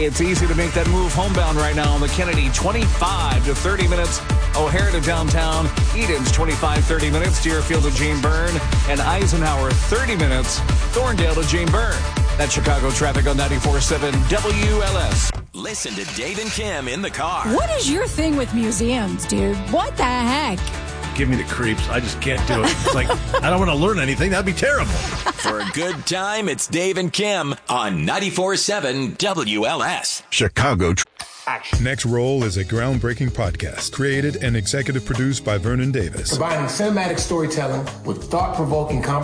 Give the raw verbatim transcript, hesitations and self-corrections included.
It's easy to make that move homebound right now on the Kennedy, twenty-five to thirty minutes. O'Hare to downtown. Eden's twenty-five, thirty minutes. Deerfield to Jane Byrne. And Eisenhower, thirty minutes. Thorndale to Jane Byrne. That's Chicago traffic on ninety-four point seven W L S. Listen to Dave and Kim in the car. What is your thing with museums, dude? What the heck? Give me the creeps. I just can't do it. It's like, I don't want to learn anything. That'd be terrible. For a good time, it's Dave and Kim on ninety-four point seven W L S. Chicago. Action. Next Roll is a groundbreaking podcast created and executive produced by Vernon Davis. Combining cinematic storytelling with thought-provoking conversation.